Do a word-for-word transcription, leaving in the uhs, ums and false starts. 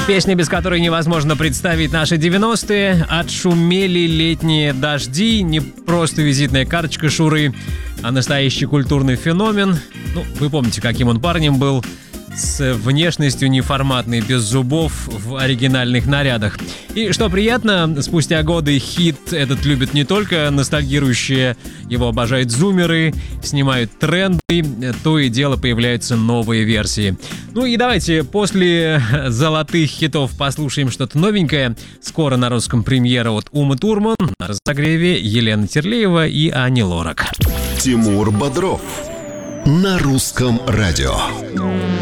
Песня, без которой невозможно представить наши девяностые. Отшумели летние дожди. Не просто визитная карточка Шуры, а настоящий культурный феномен. Ну, вы помните, каким он парнем был. С внешностью неформатной, без зубов, в оригинальных нарядах. И что приятно, спустя годы хит этот любят не только ностальгирующие, его обожают зумеры, снимают тренды, то и дело появляются новые версии. Ну и давайте после золотых хитов послушаем что-то новенькое. Скоро на русском премьера от Умы Турман, на разогреве Елена Терлеева и Ани Лорак. Тимур Бодров на русском радио.